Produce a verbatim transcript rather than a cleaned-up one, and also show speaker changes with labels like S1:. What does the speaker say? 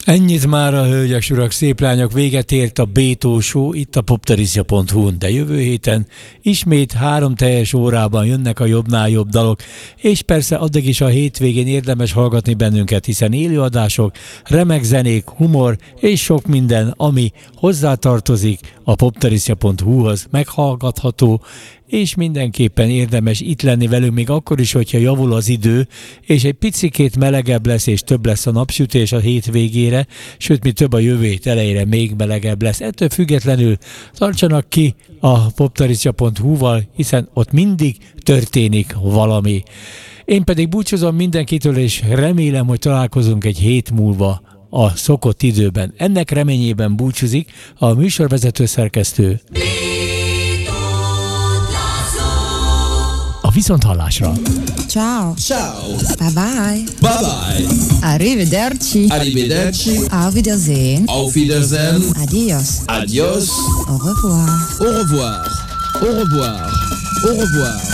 S1: Ennyit már a hölgyek, urak, szép lányok, véget ért a Bétó Show itt a popterisztja pont hu-n, de jövő héten ismét három teljes órában jönnek a jobbnál jobb dalok, és persze addig is a hétvégén érdemes hallgatni bennünket, hiszen élőadások, remek zenék, humor és sok minden, ami hozzátartozik a popterisztja pont hu-hoz, meghallgatható, és mindenképpen érdemes itt lenni velünk, még akkor is, hogyha javul az idő, és egy picikét melegebb lesz, és több lesz a napsütés a hétvégére, sőt, mi több a jövő hét elejére még melegebb lesz. Ettől függetlenül tartsanak ki a popterisztja pont hu-val, hiszen ott mindig történik valami. Én pedig búcsúzom mindenkitől, és remélem, hogy találkozunk egy hét múlva a szokott időben. Ennek reményében búcsúzik a műsorvezető szerkesztő. A viszonthallásra.
S2: Ciao.
S3: Ciao.
S2: Bye bye.
S3: Bye bye.
S2: Arrivederci.
S3: Arrivederci.
S2: Auf Wiedersehen.
S3: Auf Wiedersehen.
S2: Adios.
S3: Adios.
S2: Au revoir.
S3: Au revoir. Au revoir. Au revoir.